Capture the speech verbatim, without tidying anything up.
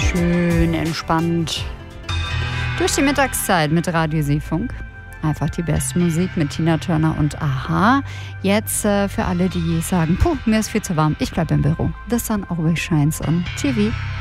schön entspannt durch die Mittagszeit mit Radio Seefunk. Einfach die beste Musik mit Tina Turner und Aha. Jetzt äh, für alle, die sagen, puh, mir ist viel zu warm, ich bleibe im Büro. The Sun Always Shines on T V.